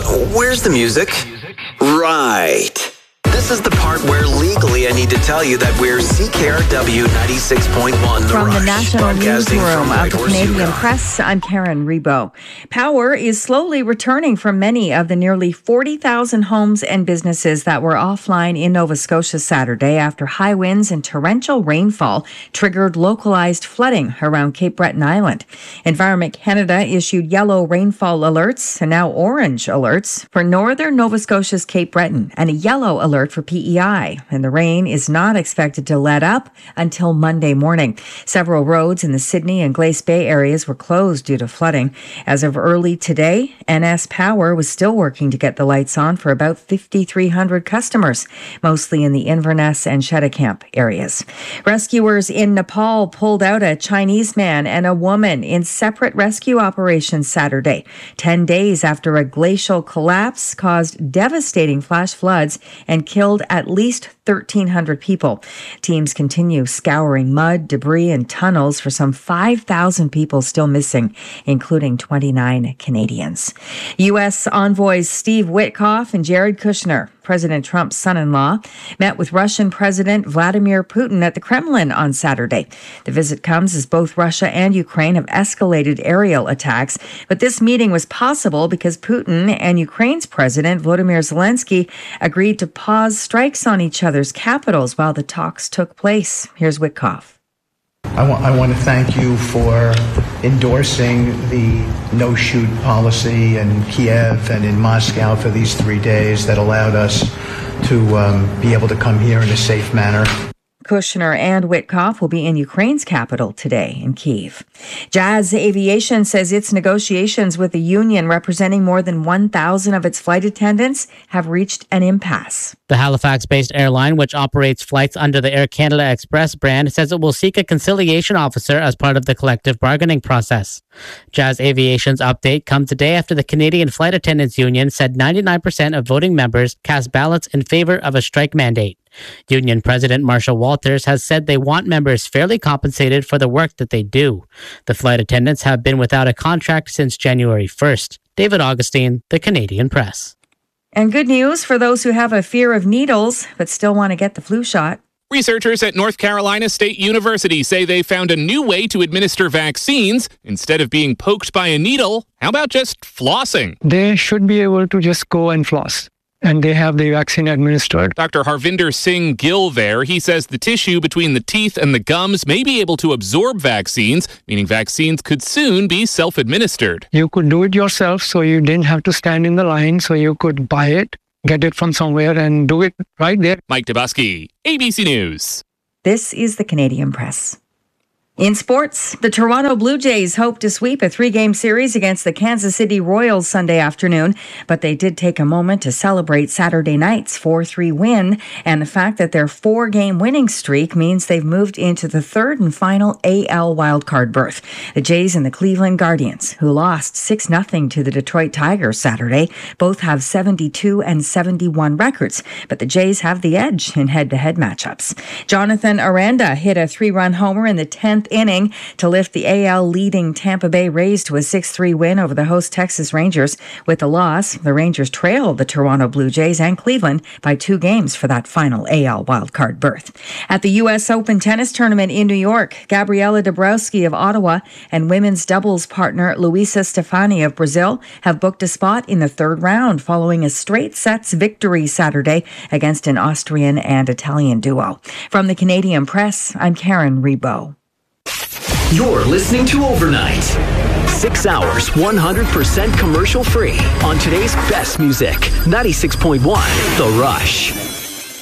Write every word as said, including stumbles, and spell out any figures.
But where's the music? Right. This is the part where legally I need to tell you that we're C K R W ninety-six point one The From Rush, the National broadcasting Newsroom from of the Whitehorse, Canadian Yukon. Press, I'm Karen Rebo. Power is slowly returning from many of the nearly forty thousand homes and businesses that were offline in Nova Scotia Saturday after high winds and torrential rainfall triggered localized flooding around Cape Breton Island. Environment Canada issued yellow rainfall alerts and now orange alerts for northern Nova Scotia's Cape Breton and a yellow alert for P E I, and the rain is not expected to let up until Monday morning. Several roads in the Sydney and Glace Bay areas were closed due to flooding. As of early today, N S Power was still working to get the lights on for about fifty-three hundred customers, mostly in the Inverness and Cheticamp areas. Rescuers in Nepal pulled out a Chinese man and a woman in separate rescue operations Saturday, ten days after a glacial collapse caused devastating flash floods and killed at least thirteen hundred people. Teams continue scouring mud, debris, and tunnels for some five thousand people still missing, including twenty-nine Canadians. U S envoys Steve Witkoff and Jared Kushner, President Trump's son-in-law, met with Russian President Vladimir Putin at the Kremlin on Saturday. The visit comes as both Russia and Ukraine have escalated aerial attacks, but this meeting was possible because Putin and Ukraine's President Volodymyr Zelensky agreed to pause strikes on each other's capitals while the talks took place. Here's Witkoff. I want, I want to thank you for endorsing the no-shoot policy in Kiev and in Moscow for these three days that allowed us to um, be able to come here in a safe manner. Kushner and Witkoff will be in Ukraine's capital today in Kyiv. Jazz Aviation says its negotiations with the union representing more than one thousand of its flight attendants have reached an impasse. The Halifax-based airline, which operates flights under the Air Canada Express brand, says it will seek a conciliation officer as part of the collective bargaining process. Jazz Aviation's update comes today after the Canadian Flight Attendants Union said ninety-nine percent of voting members cast ballots in favor of a strike mandate. Union President Marshall Walters has said they want members fairly compensated for the work that they do. The flight attendants have been without a contract since January first. David Augustine, The Canadian Press. And good news for those who have a fear of needles but still want to get the flu shot. Researchers at North Carolina State University say they found a new way to administer vaccines. Instead of being poked by a needle, how about just flossing? They should be able to just go and floss, and they have the vaccine administered. Doctor Harvinder Singh Gill there, he says the tissue between the teeth and the gums may be able to absorb vaccines, meaning vaccines could soon be self-administered. You could do it yourself, so you didn't have to stand in the line, so you could buy it, get it from somewhere, and do it right there. Mike Dubusky, A B C News. This is the Canadian Press. In sports, the Toronto Blue Jays hope to sweep a three-game series against the Kansas City Royals Sunday afternoon, but they did take a moment to celebrate Saturday night's four three win, and the fact that their four-game winning streak means they've moved into the third and final A L wildcard berth. The Jays and the Cleveland Guardians, who lost six nothing to the Detroit Tigers Saturday, both have seventy-two and seventy-one records, but the Jays have the edge in head-to-head matchups. Jonathan Aranda hit a three-run homer in the tenth inning to lift the A L leading Tampa Bay Rays to a six three win over the host Texas Rangers. With the loss, the Rangers trailed the Toronto Blue Jays and Cleveland by two games for that final A L wildcard berth. At the U S Open tennis tournament in New York, Gabriela Dabrowski of Ottawa and women's doubles partner Luisa Stefani of Brazil have booked a spot in the third round following a straight sets victory Saturday against an Austrian and Italian duo. From the Canadian Press, I'm Karen Rebo. You're listening to Overnight. Six hours, one hundred percent commercial free on today's best music. ninety-six point one The Rush.